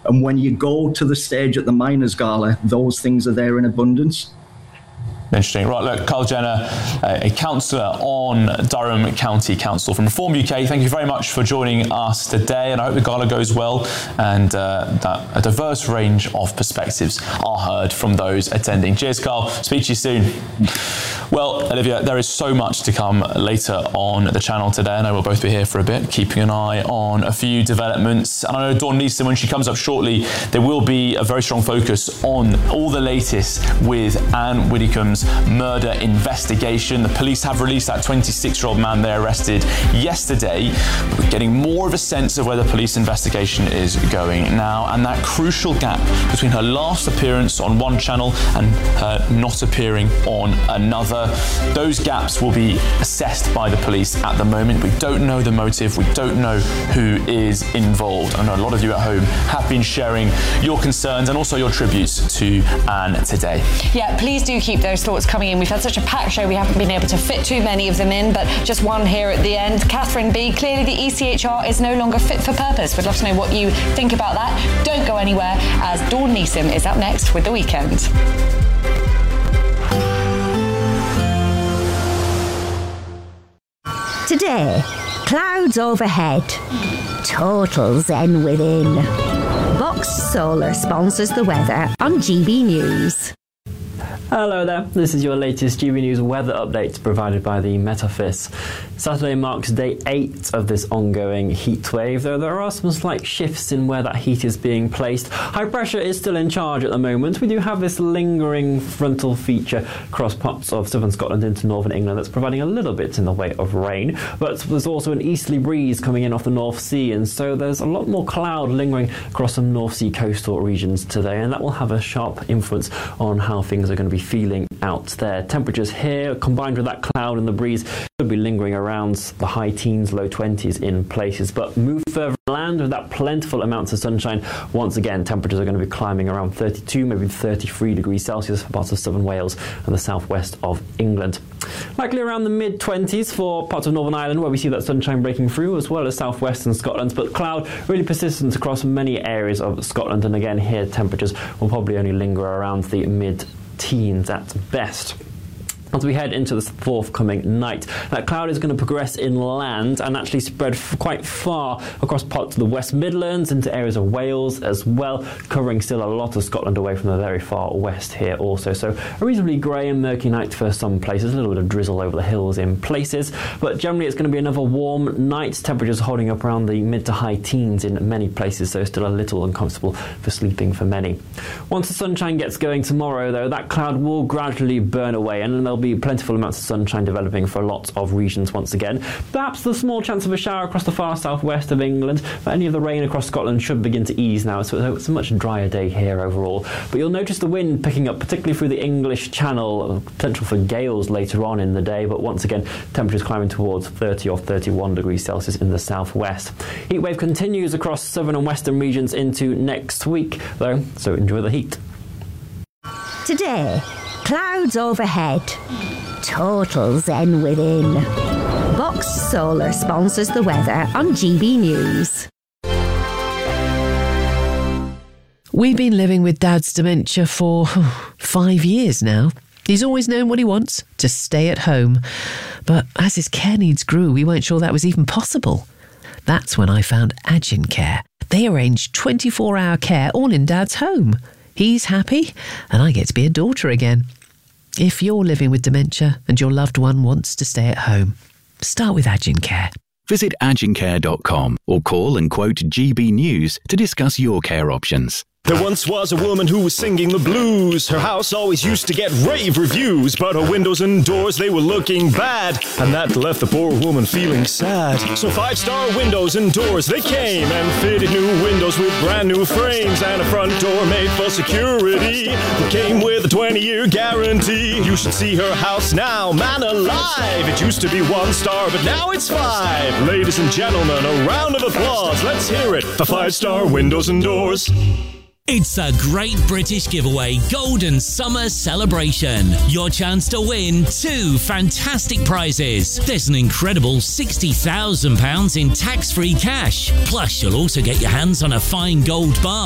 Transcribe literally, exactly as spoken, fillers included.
And when you go to the stage at the Miners' Gala, those things are there in abundance. Interesting. Right, look, Carl Jenner, uh, a councillor on Durham County Council from Reform U K, thank you very much for joining us today, and I hope the gala goes well and uh, that a diverse range of perspectives are heard from those attending. Cheers, Carl. Speak to you soon. Well, Olivia, there is so much to come later on the channel today, and I will both be here for a bit, keeping an eye on a few developments. And I know Dawn Neeson, when she comes up shortly, there will be a very strong focus on all the latest with Anne Widdecombe's murder investigation. The police have released that twenty-six-year-old man they arrested yesterday. We're getting more of a sense of where the police investigation is going now, and that crucial gap between her last appearance on one channel and her not appearing on another. Those gaps will be assessed by the police at the moment. We don't know the motive. We don't know who is involved. I know a lot of you at home have been sharing your concerns and also your tributes to Anne today. Yeah, please do keep those thoughts coming in. We've had such a packed show, we haven't been able to fit too many of them in, but just one here at the end. Catherine B, clearly the E C H R is no longer fit for purpose. We'd love to know what you think about that. Don't go anywhere, as Dawn Neeson is up next with The Weekend. Today, clouds overhead, total zen within. Box Solar sponsors the weather on G B News. Hello there, this is your latest G B News weather update provided by the Met Office. Saturday marks day eight of this ongoing heat wave, though there are some slight shifts in where that heat is being placed. High pressure is still in charge at the moment. We do have this lingering frontal feature across parts of southern Scotland into northern England that's providing a little bit in the way of rain, but there's also an easterly breeze coming in off the North Sea, and so there's a lot more cloud lingering across some North Sea coastal regions today, and that will have a sharp influence on how things are going to be feeling out there. Temperatures here, combined with that cloud and the breeze, could be lingering around the high teens, low twenties in places, but move further inland with that plentiful amounts of sunshine. Once again, temperatures are going to be climbing around thirty-two, maybe thirty-three degrees Celsius for parts of southern Wales and the southwest of England. Likely around the mid twenties for parts of Northern Ireland, where we see that sunshine breaking through, as well as southwestern Scotland, but cloud really persistent across many areas of Scotland, and again here temperatures will probably only linger around the mid teens at best. As we head into this forthcoming night, that cloud is going to progress inland and actually spread f- quite far across parts of the West Midlands into areas of Wales as well, covering still a lot of Scotland away from the very far west here also. So a reasonably grey and murky night for some places, a little bit of drizzle over the hills in places, but generally it's going to be another warm night. Temperatures holding up around the mid to high teens in many places, so still a little uncomfortable for sleeping for many. Once the sunshine gets going tomorrow, though, that cloud will gradually burn away, and there'll be plentiful amounts of sunshine developing for lots of regions once again. Perhaps the small chance of a shower across the far southwest of England, but any of the rain across Scotland should begin to ease now, so it's a much drier day here overall. But you'll notice the wind picking up, particularly through the English Channel, potential for gales later on in the day, but once again temperatures climbing towards thirty or thirty-one degrees Celsius in the southwest. Heat wave continues across southern and western regions into next week though, so enjoy the heat. Today, clouds overhead, total zen within. Box Solar sponsors the weather on G B News. We've been living with Dad's dementia for five years now. He's always known what he wants, to stay at home. But as his care needs grew, we weren't sure that was even possible. That's when I found Agin Care. They arrange twenty-four hour care all in Dad's home. He's happy, and I get to be a daughter again. If you're living with dementia and your loved one wants to stay at home, start with Agin Care. Visit agin care dot com or call and quote G B News to discuss your care options. There once was a woman who was singing the blues. Her house always used to get rave reviews, but her windows and doors, they were looking bad, and that left the poor woman feeling sad. So Five Star Windows and Doors, they came and fitted new windows with brand new frames and a front door made for security. It came with a twenty year guarantee. You should see her house now, man alive. It used to be one star, but now it's five. Ladies and gentlemen, a round of applause. Let's hear it for Five Star Windows and Doors. It's a Great British Giveaway Golden Summer Celebration. Your chance to win two fantastic prizes. There's an incredible sixty thousand pounds in tax-free cash. Plus, you'll also get your hands on a fine gold bar.